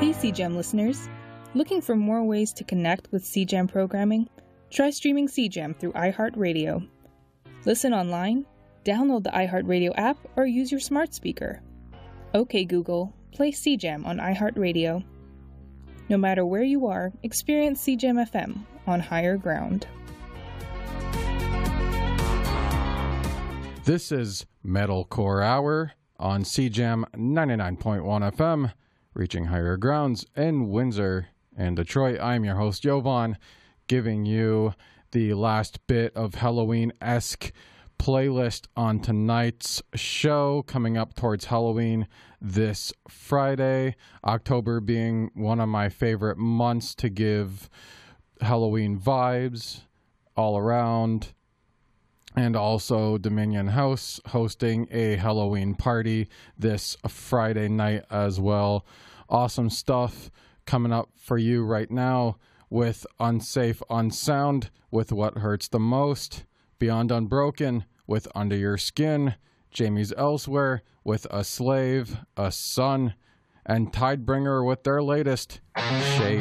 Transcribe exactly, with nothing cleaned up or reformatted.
Hey C G E M listeners! Looking for more ways to connect with C G E M programming? Try streaming C G E M through iHeartRadio. Listen online, download the iHeartRadio app, or use your smart speaker. OK Google, play C G E M on iHeartRadio. No matter where you are, experience C G E M F M on higher ground. This is Metalcore Hour on C G E M ninety-nine point one F M, reaching higher grounds in Windsor and Detroit. I'm your host, Jovan, giving you the last bit of Halloween-esque playlist on tonight's show, coming up towards Halloween this Friday. October being one of my favorite months to give Halloween vibes all around. And also Dominion House hosting a Halloween party this Friday night as well. Awesome stuff coming up for you right now with Unsafe Unsound with What Hurts the Most, Beyond Unbroken with Under Your Skin, Jamie's Elsewhere with A Slave, A Son, and Tidebringer with their latest, Shade.